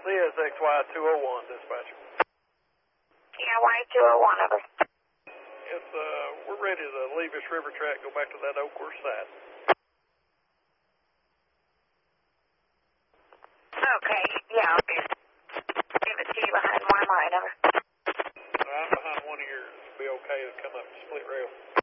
CSXY201, dispatcher. Yeah, Y201 over. It's, we're ready to leave this river track, go back to that Oakhurst side. Okay, yeah, I'll give it to you behind my line, over. I'm behind one of yours. It'll be okay to come up to split rail.